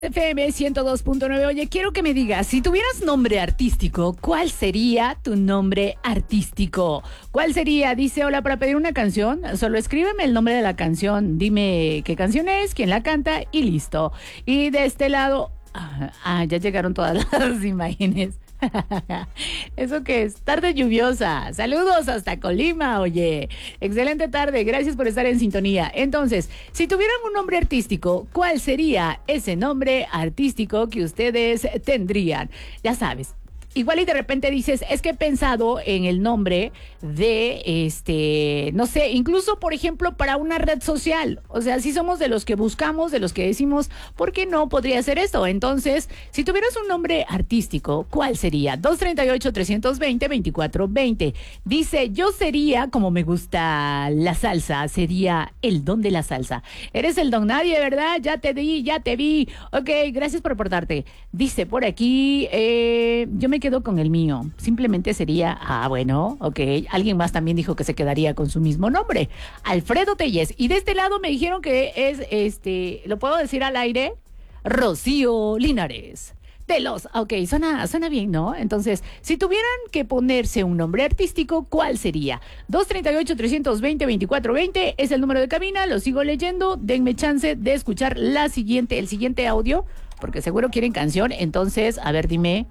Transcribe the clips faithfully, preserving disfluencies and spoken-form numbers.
F M ciento dos punto nueve. Oye, quiero que me digas, si tuvieras nombre artístico, ¿cuál sería tu nombre artístico? ¿Cuál sería? Dice, hola, para pedir una canción, solo escríbeme el nombre de la canción, dime qué canción es, quién la canta y listo. Y de este lado, ah, ya llegaron todas las imágenes. ¿Eso qué es? Tarde lluviosa. Saludos hasta Colima, oye. Excelente tarde, gracias por estar en sintonía. Entonces, si tuvieran un nombre artístico, ¿cuál sería ese nombre artístico que ustedes tendrían? Ya sabes. Igual y de repente dices, es que he pensado en el nombre de, este, no sé, incluso, por ejemplo, para una red social. O sea, si somos de los que buscamos, de los que decimos, ¿por qué no podría ser esto? Entonces, si tuvieras un nombre artístico, ¿cuál sería? dos treinta y ocho, trescientos veinte, veinticuatro veinte. Dice, yo sería, como me gusta la salsa, sería el don de la salsa. Eres el don nadie, ¿verdad? Ya te di, ya te vi. Ok, gracias por reportarte. Dice por aquí, eh, yo me quedo con el mío. Simplemente sería, ah, bueno, ok. Alguien más también dijo que se quedaría con su mismo nombre. Alfredo Telles. Y de este lado me dijeron que es, este, ¿lo puedo decir al aire? Rocío Linares. De los, ok, suena, suena bien, ¿no? Entonces, si tuvieran que ponerse un nombre artístico, ¿cuál sería? dos treinta y ocho, trescientos veinte, veinticuatro veinte es el número de cabina, lo sigo leyendo, denme chance de escuchar la siguiente, el siguiente audio, porque seguro quieren canción, entonces, a ver, dime.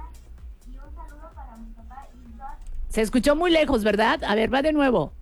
Se escuchó muy lejos, ¿verdad? A ver, va de nuevo.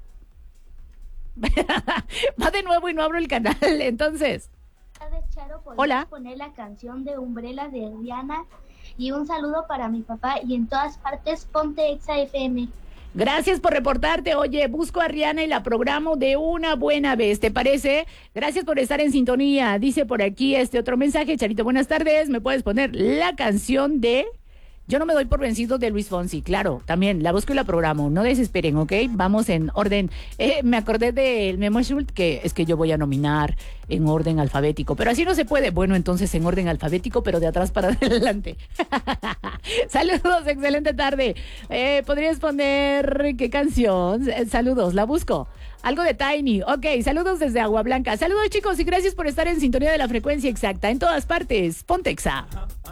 Va de nuevo y no abro el canal, entonces. Charo, hola. Poner la canción de Umbrella de Rihanna y un saludo para mi papá y en todas partes ponte Exa F M. Gracias por reportarte. Oye, busco a Rihanna y la programo de una buena vez, ¿te parece? Gracias por estar en sintonía. Dice por aquí este otro mensaje. Charito, buenas tardes. ¿Me puedes poner la canción de... Yo no me doy por vencido de Luis Fonsi? Claro, también la busco y la programo. No desesperen, ¿ok? Vamos en orden. Eh, me acordé del Memo Schultz, que es que yo voy a nominar en orden alfabético. Pero así no se puede. Bueno, entonces en orden alfabético, pero de atrás para adelante. Saludos, excelente tarde. Eh, ¿Podrías poner qué canción? Eh, saludos, la busco. Algo de Tiny. Ok, saludos desde Agua Blanca. Saludos, chicos, y gracias por estar en sintonía de la frecuencia exacta. En todas partes, ponte Exa.